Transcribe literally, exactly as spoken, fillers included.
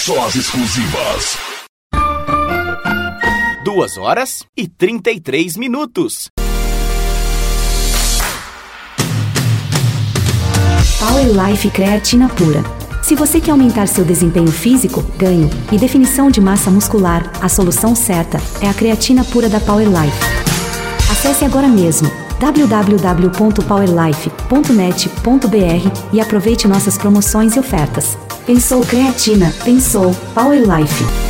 Só as exclusivas. Duas horas e trinta e três minutos. Power Life Creatina Pura. Se você quer aumentar seu desempenho físico, ganho e definição de massa muscular, a solução certa é a creatina pura da Power Life. Acesse agora mesmo w w w ponto power life ponto net ponto b r e aproveite nossas promoções e ofertas. Pensou creatina, pensou Power Life.